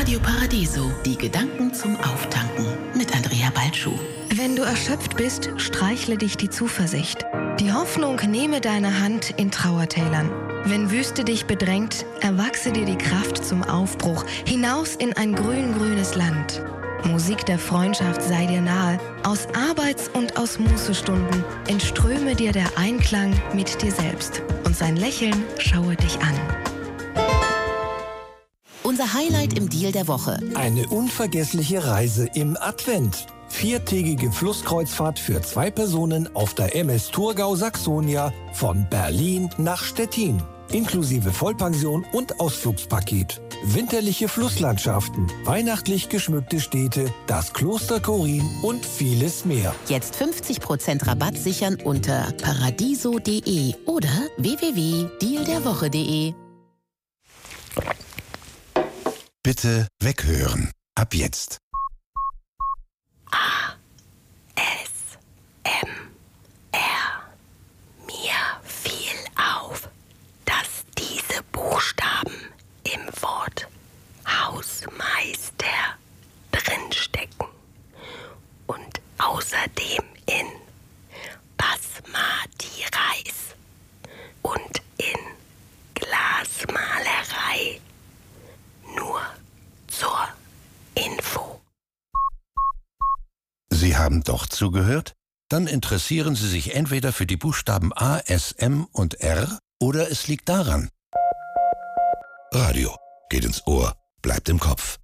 Radio Paradiso, die Gedanken zum Auftanken mit Andrea Balschuh. Wenn du erschöpft bist, streichle dich die Zuversicht. Die Hoffnung nehme deine Hand in Trauertälern. Wenn Wüste dich bedrängt, erwachse dir die Kraft zum Aufbruch, hinaus in ein grün-grünes Land. Musik der Freundschaft sei dir nahe, aus Arbeits- und aus Mußestunden entströme dir der Einklang mit dir selbst und sein Lächeln schaue dich an. Unser Highlight im Deal der Woche. Eine unvergessliche Reise im Advent. 4-tägige Flusskreuzfahrt für 2 Personen auf der MS Thurgau Saxonia von Berlin nach Stettin. Inklusive Vollpension und Ausflugspaket. Winterliche Flusslandschaften, weihnachtlich geschmückte Städte, das Kloster Chorin und vieles mehr. Jetzt 50% Rabatt sichern unter paradiso.de oder www.dealderwoche.de. Bitte weghören. Ab jetzt. Mir fiel auf, dass diese Buchstaben im Wort Hausmeister drinstecken und außerdem in Basmati Reis und in Glasmalerei. Nur zur Info. Sie haben doch zugehört? Dann interessieren Sie sich entweder für die Buchstaben A, S, M und R oder es liegt daran. Radio geht ins Ohr, bleibt im Kopf.